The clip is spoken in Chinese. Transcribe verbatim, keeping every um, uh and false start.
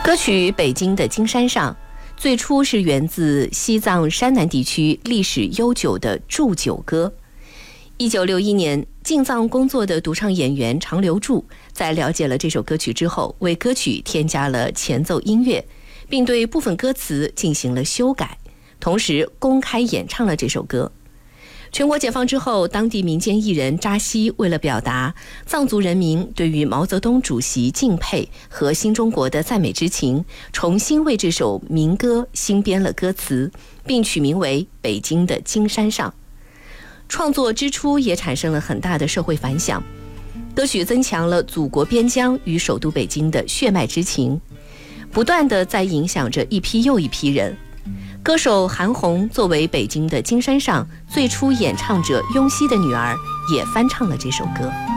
歌曲《北京的金山上》最初是源自西藏山南地区历史悠久的祝酒歌。一九六一年，进藏工作的独唱演员常留柱在了解了这首歌曲之后，为歌曲添加了前奏音乐，并对部分歌词进行了修改，同时公开演唱了这首歌。全国解放之后，当地民间艺人扎西为了表达藏族人民对于毛泽东主席敬佩和新中国的赞美之情，重新为这首民歌新编了歌词，并取名为《北京的金山上》。创作之初也产生了很大的社会反响，歌曲增强了祖国边疆与首都北京的血脉之情，不断地在影响着一批又一批人。歌手韩红作为北京的金山上最初演唱者雍熙的女儿，也翻唱了这首歌。